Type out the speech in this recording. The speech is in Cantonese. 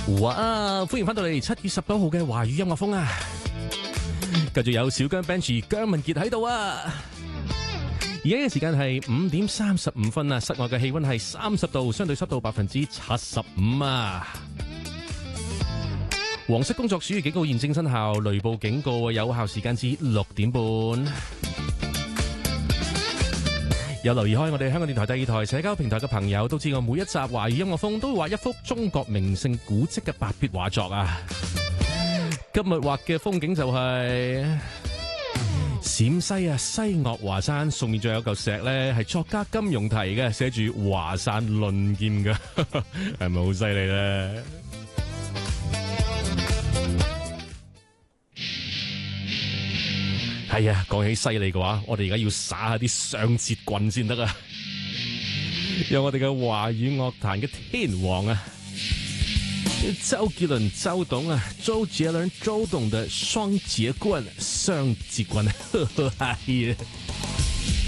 哇！歡迎翻到嚟7月19號嘅華語音樂風啊！繼續有小姜 Benji 姜文傑喺度啊！而家嘅時間係5點35分啊，室外嘅氣溫係30度，相對濕度75%啊！黃色工作暑熱警告現正生效，雷暴警告有效時間至6點半。有留意開我哋香港電台第2台社交平台嘅朋友都知道，每一集華語音樂風都會畫一幅中國名勝古蹟嘅白筆畫作啊！今日畫嘅風景就係陝西啊，西嶽華山，上面仲有嚿石咧，係作家金庸題嘅，寫住華山論劍嘅，係咪好犀利咧？係啊，講起犀利嘅話，我哋而家要耍下啲雙截棍先得啊！有我哋嘅華語樂壇嘅天王啊，周杰倫周董啊，周杰倫周董的雙截棍，雙截棍，係啊！